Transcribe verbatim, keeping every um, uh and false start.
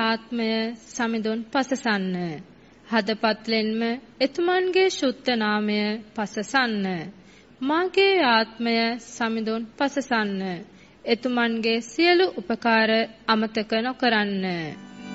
ආත්මය සමිඳුන් පසසන්න. හදපත්ලෙන්ම එතුමන්ගේ ශුද්ධ නාමය පසසන්න. මාගේ ආත්මය සමිඳුන් පසසන්න. එතුමන්ගේ සියලු උපකාර අමතක නොකරන්න.